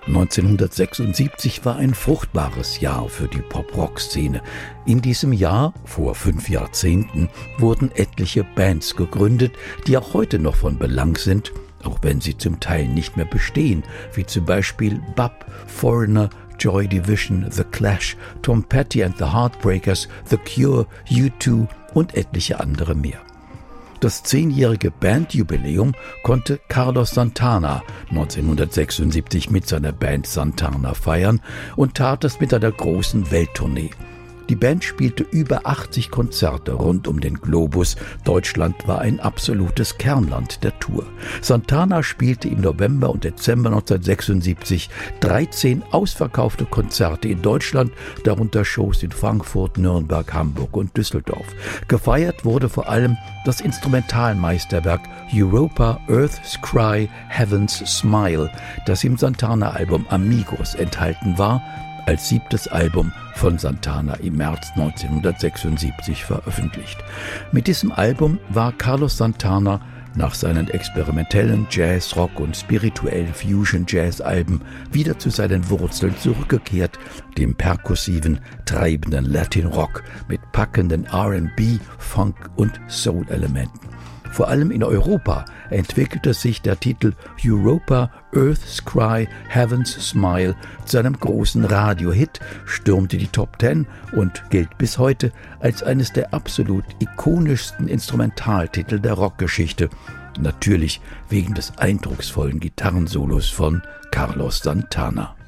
1976 war ein fruchtbares Jahr für die Pop-Rock-Szene. In diesem Jahr, vor 5 Jahrzehnten, wurden etliche Bands gegründet, die auch heute noch von Belang sind, auch wenn sie zum Teil nicht mehr bestehen, wie zum Beispiel Bub, Foreigner, Joy Division, The Clash, Tom Petty and the Heartbreakers, The Cure, U2 und etliche andere mehr. Das 10-jährige Bandjubiläum konnte Carlos Santana 1976 mit seiner Band Santana feiern und tat es mit einer großen Welttournee. Die Band spielte über 80 Konzerte rund um den Globus. Deutschland war ein absolutes Kernland der Tour. Santana spielte im November und Dezember 1976 13 ausverkaufte Konzerte in Deutschland, darunter Shows in Frankfurt, Nürnberg, Hamburg und Düsseldorf. Gefeiert wurde vor allem das Instrumentalmeisterwerk Europa, Earth's Cry, Heaven's Smile, das im Santana-Album Amigos enthalten war, als 7. Album von Santana im März 1976 veröffentlicht. Mit diesem Album war Carlos Santana nach seinen experimentellen Jazz-, Rock- und spirituellen Fusion-Jazz-Alben wieder zu seinen Wurzeln zurückgekehrt, dem perkussiven, treibenden Latin-Rock mit packenden R&B, Funk- und Soul-Elementen. Vor allem in Europa entwickelte sich der Titel Europa, Earth's Cry, Heaven's Smile zu einem großen Radiohit, stürmte die Top 10 und gilt bis heute als eines der absolut ikonischsten Instrumentaltitel der Rockgeschichte. Natürlich wegen des eindrucksvollen Gitarrensolos von Carlos Santana.